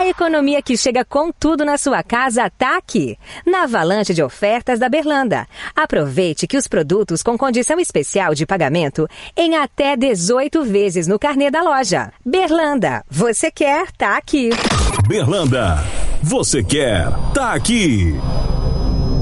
A economia que chega com tudo na sua casa tá aqui, na avalanche de ofertas da Berlanda. Aproveite que os produtos com condição especial de pagamento em até 18 vezes no carnê da loja. Berlanda, você quer, tá aqui. Berlanda, você quer, tá aqui.